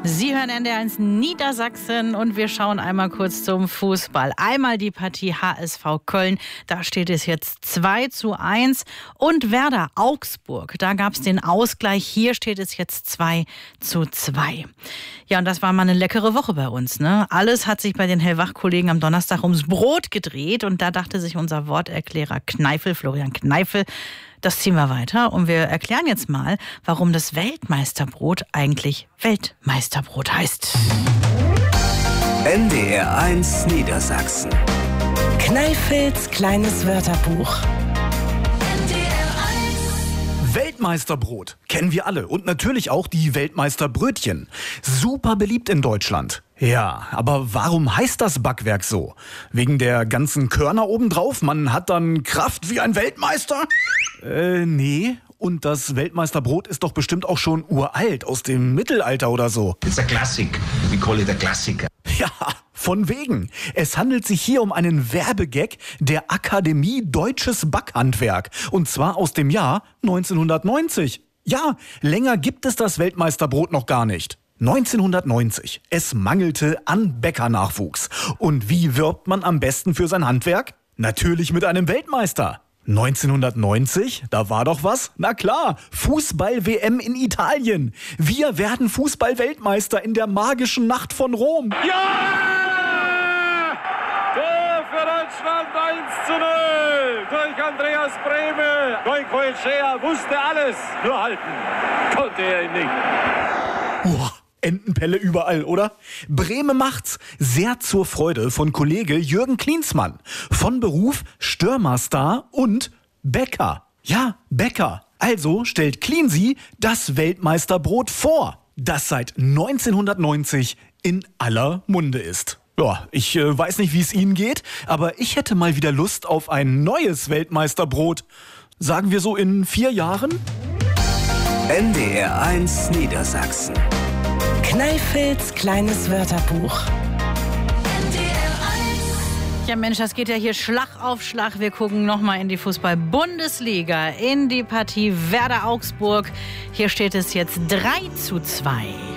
Sie hören NDR1 Niedersachsen und wir schauen einmal kurz zum Fußball. Einmal die Partie HSV Köln, da steht es jetzt 2:1 und Werder Augsburg, da gab es den Ausgleich, hier steht es jetzt 2:2. Ja, und das war mal eine leckere Woche bei uns, ne? Alles hat sich bei den Hellwach-Kollegen am Donnerstag ums Brot gedreht und da dachte sich unser Worterklärer Kneifel, Florian Kneifel, das ziehen wir weiter und wir erklären jetzt mal, warum das Weltmeisterbrot eigentlich Weltmeisterbrot heißt. NDR1 Niedersachsen. Kneifels kleines Wörterbuch. Weltmeisterbrot kennen wir alle und natürlich auch die Weltmeisterbrötchen. Super beliebt in Deutschland. Ja, aber warum heißt das Backwerk so? Wegen der ganzen Körner obendrauf? Man hat dann Kraft wie ein Weltmeister? Nee. Und das Weltmeisterbrot ist doch bestimmt auch schon uralt, aus dem Mittelalter oder so. It's a classic. We call it a Klassiker. Ja, von wegen. Es handelt sich hier um einen Werbegag der Akademie Deutsches Backhandwerk. Und zwar aus dem Jahr 1990. Ja, länger gibt es das Weltmeisterbrot noch gar nicht. 1990. Es mangelte an Bäckernachwuchs. Und wie wirbt man am besten für sein Handwerk? Natürlich mit einem Weltmeister. 1990, da war doch was? Na klar, Fußball-WM in Italien. Wir werden Fußball-Weltmeister in der magischen Nacht von Rom. Ja! Tor für Deutschland 1:0 durch Andreas Brehme. Goicoechea wusste alles, nur halten konnte er ihn nicht. Boah. Entenpelle überall, oder? Brehme macht's. Sehr zur Freude von Kollege Jürgen Klinsmann. Von Beruf Stürmerstar und Bäcker. Ja, Bäcker. Also stellt Klinsi das Weltmeisterbrot vor, das seit 1990 in aller Munde ist. Ja, ich weiß nicht, wie es Ihnen geht, aber ich hätte mal wieder Lust auf ein neues Weltmeisterbrot. Sagen wir so in 4 Jahren? NDR1 Niedersachsen. Kneifels kleines Wörterbuch. Ja Mensch, das geht ja hier Schlag auf Schlag. Wir gucken nochmal in die Fußball-Bundesliga, in die Partie Werder Augsburg. Hier steht es jetzt 3:2.